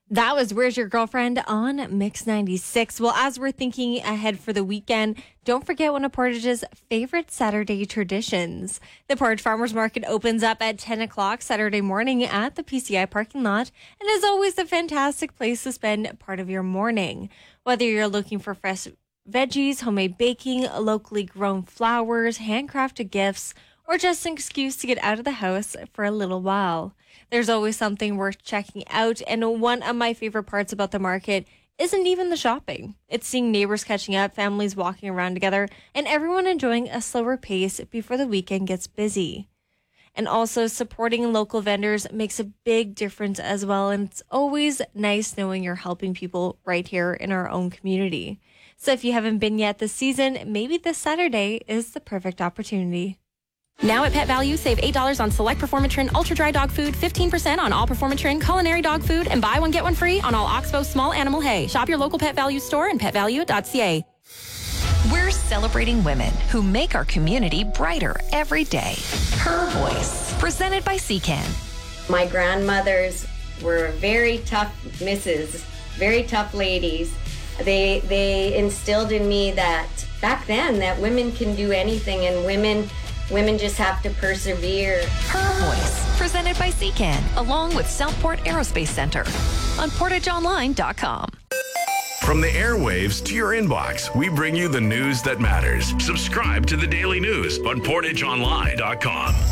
That was Where's Your Girlfriend on Mix 96. Well, as we're thinking ahead for the weekend, don't forget one of Portage's favorite Saturday traditions. The Portage Farmers Market opens up at 10 o'clock Saturday morning at the PCI parking lot and is always a fantastic place to spend part of your morning. Whether you're looking for fresh veggies, homemade baking, locally grown flowers, handcrafted gifts, or just an excuse to get out of the house for a little while. There's always something worth checking out, and one of my favorite parts about the market isn't even the shopping. It's seeing neighbors catching up, families walking around together, and everyone enjoying a slower pace before the weekend gets busy. And also, supporting local vendors makes a big difference as well, and it's always nice knowing you're helping people right here in our own community. So if you haven't been yet this season, maybe this Saturday is the perfect opportunity. Now at Pet Value, save $8 on select Performatrin Ultra Dry Dog Food, 15% on all Performatrin Culinary Dog Food, and buy one, get one free on all Oxbow Small Animal Hay. Shop your local Pet Value store and petvalue.ca. We're celebrating women who make our community brighter every day. Her Voice, presented by CCAN. My grandmothers were very tough misses, very tough ladies. They instilled in me that back then that women can do anything, and women just have to persevere. Her Voice, presented by CCAN, along with Southport Aerospace Center on PortageOnline.com. From the airwaves to your inbox, we bring you the news that matters. Subscribe to the Daily News on PortageOnline.com.